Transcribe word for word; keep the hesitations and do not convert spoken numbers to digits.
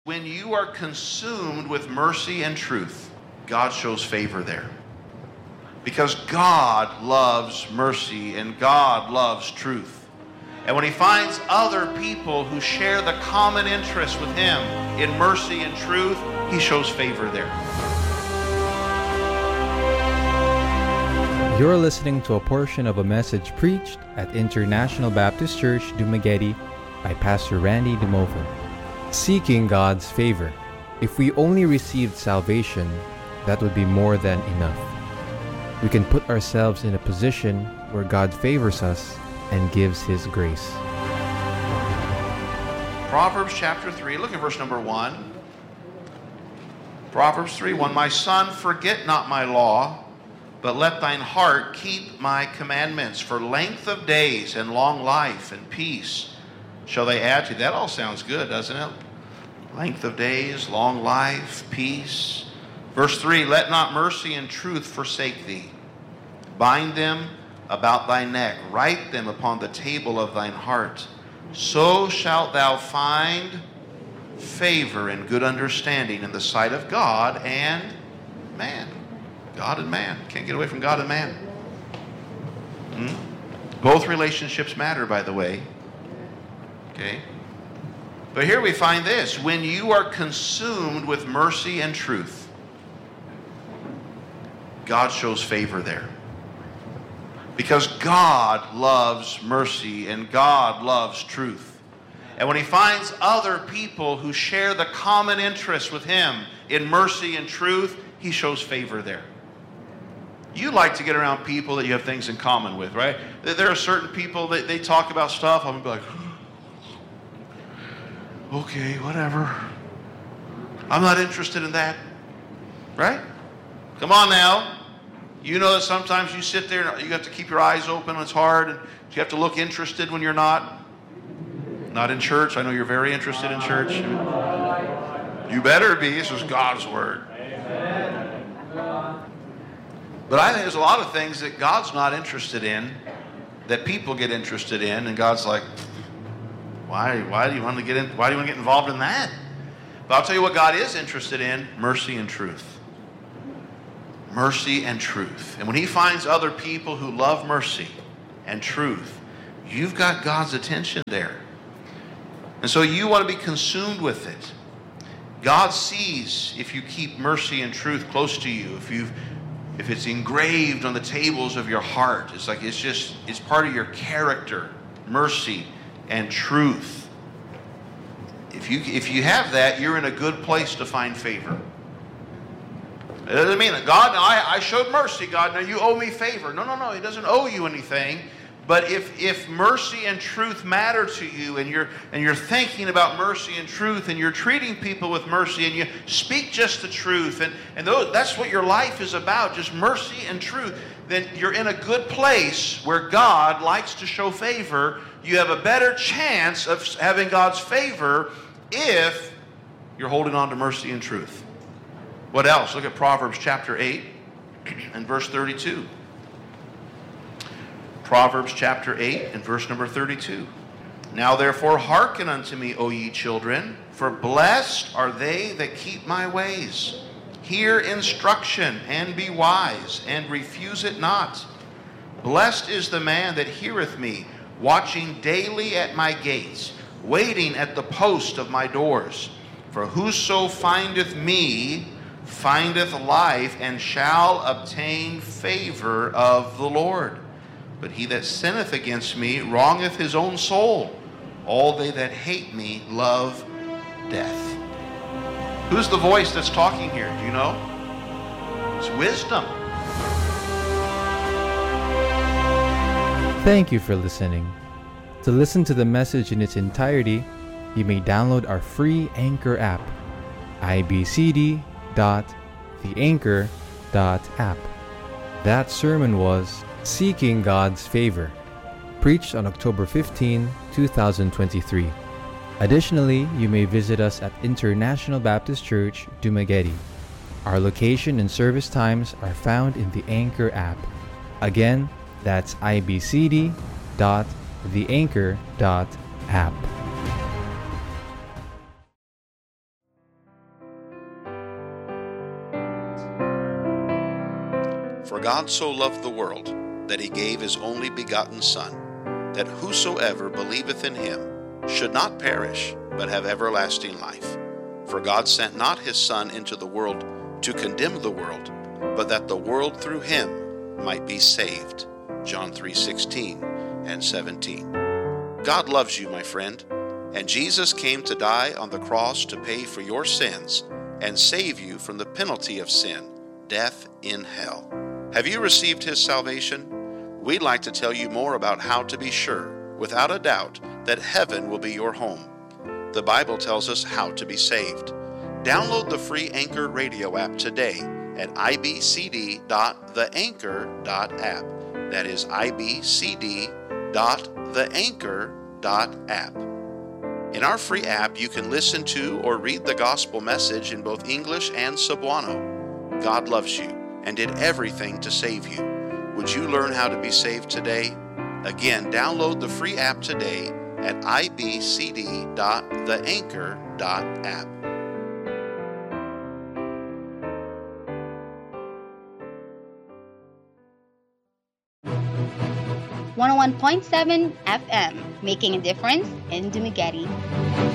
When you are consumed with mercy and truth, God shows favor there. Because God loves mercy and God loves truth. And when he finds other people who share the common interest with him in mercy and truth, he shows favor there. You're listening to a portion of a message preached at International Baptist Church, Dumaguete by Pastor Randy DeMovo. Seeking God's favor. If we only received salvation, that would be more than enough. We can put ourselves in a position where God favors us and gives his grace. Proverbs chapter three, look at verse number one. Proverbs three one, my son, forget not my law, but let thine heart keep my commandments. For length of days and long life and peace shall they add to you. That all sounds good, doesn't it? Length of days, long life, peace. Verse three, let not mercy and truth forsake thee. Bind them about thy neck. Write them upon the table of thine heart. So shalt thou find favor and good understanding in the sight of God and man. God and man. Can't get away from God and man. Hmm? Both relationships matter, by the way. Okay? But here we find this. When you are consumed with mercy and truth, God shows favor there. Because God loves mercy and God loves truth. And when he finds other people who share the common interest with him in mercy and truth, he shows favor there. You like to get around people that you have things in common with, right? There are certain people that they talk about stuff. I'm going to be like, okay, whatever. I'm not interested in that. Right? Come on now. You know that sometimes you sit there and you have to keep your eyes open. It's hard. And you have to look interested when you're not. Not in church. I know you're very interested in church. You better be. This is God's word. But I think there's a lot of things that God's not interested in that people get interested in. And God's like, why, why do you want to get in, why do you want to get involved in that? But I'll tell you what God is interested in, mercy and truth. Mercy and truth. And when he finds other people who love mercy and truth, you've got God's attention there. And so you want to be consumed with it. God sees if you keep mercy and truth close to you, if you've if it's engraved on the tables of your heart. It's like it's just it's part of your character, mercy and truth. If you if you have that, you're in a good place to find favor. It doesn't mean that God, I, I showed mercy, God, now you owe me favor. No, no, no, he doesn't owe you anything. But if if mercy and truth matter to you, and you're and you're thinking about mercy and truth, and you're treating people with mercy, and you speak just the truth, and, and those, that's what your life is about, just mercy and truth, then you're in a good place where God likes to show favor. You have a better chance of having God's favor if you're holding on to mercy and truth. What else? Look at Proverbs chapter eight and verse thirty-two. Proverbs chapter eight and verse number thirty-two. Now therefore hearken unto me, O ye children, for blessed are they that keep my ways. Hear instruction and be wise, and refuse it not. Blessed is the man that heareth me, watching daily at my gates, waiting at the post of my doors. For whoso findeth me findeth life, and shall obtain favor of the Lord. But he that sinneth against me wrongeth his own soul. All they that hate me love death. Who's the voice that's talking here? Do you know? It's wisdom. Thank you for listening. To listen to the message in its entirety, you may download our free Anchor app, i b c d dot the anchor dot app. That sermon was Seeking God's Favor, preached on October fifteenth, twenty twenty-three. Additionally, you may visit us at International Baptist Church, Dumaguete. Our location and service times are found in the Anchor app. Again, that's i b c d dot the anchor dot app. For God so loved the world, that he gave his only begotten Son, that whosoever believeth in him should not perish, but have everlasting life. For God sent not his Son into the world to condemn the world, but that the world through him might be saved. John three sixteen and seventeen. God loves you, my friend, and Jesus came to die on the cross to pay for your sins and save you from the penalty of sin, death in hell. Have you received his salvation? We'd like to tell you more about how to be sure, without a doubt, that heaven will be your home. The Bible tells us how to be saved. Download the free Anchor radio app today at i b c d dot the anchor dot app. That is i b c d dot the anchor dot app. In our free app, you can listen to or read the gospel message in both English and Cebuano. God loves you and did everything to save you. Would you learn how to be saved today? Again, download the free app today at i b c d dot the anchor dot app. one oh one point seven F M, making a difference in Dumaguete.